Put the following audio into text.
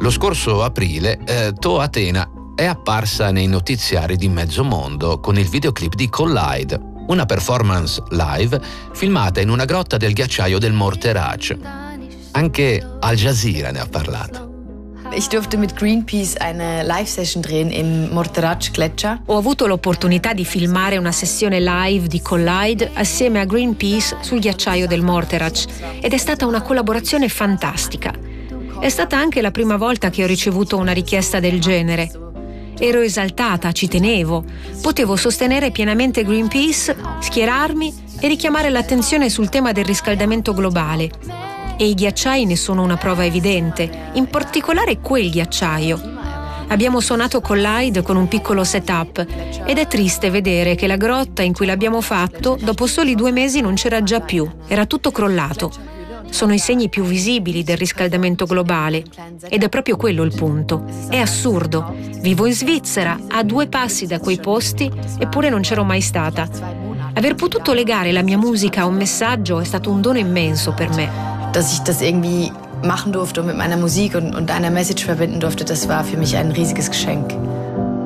Lo scorso aprile To Atena è apparsa nei notiziari di mezzo mondo con il videoclip di Collide, una performance live filmata in una grotta del ghiacciaio del Morteratsch. Anche Al Jazeera ne ha parlato. Ich durfte mit Greenpeace eine Live-Session drehen im Morteratsch Gletscher. Ho avuto l'opportunità di filmare una sessione live di Collide assieme a Greenpeace sul ghiacciaio del Morteratsch ed è stata una collaborazione fantastica. È stata anche la prima volta che ho ricevuto una richiesta del genere. Ero esaltata, ci tenevo. Potevo sostenere pienamente Greenpeace, schierarmi e richiamare l'attenzione sul tema del riscaldamento globale. E i ghiacciai ne sono una prova evidente, in particolare quel ghiacciaio. Abbiamo suonato Collide con un piccolo setup ed è triste vedere che la grotta in cui l'abbiamo fatto, dopo soli 2 mesi non c'era già più, era tutto crollato. Sono i segni più visibili del riscaldamento globale ed è proprio quello il punto. È assurdo. Vivo in Svizzera, a 2 passi da quei posti, eppure non c'ero mai stata. Aver potuto legare la mia musica a un messaggio è stato un dono immenso per me. Dass ich das irgendwie machen durfte und mit meiner Musik und einer Message verbinden durfte, das war für mich ein riesiges Geschenk.